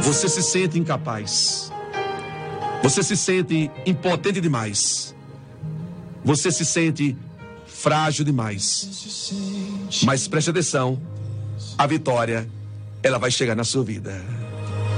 Você se sente incapaz. Você se sente impotente demais. Você se sente frágil demais. Mas preste atenção, a vitória, ela vai chegar na sua vida.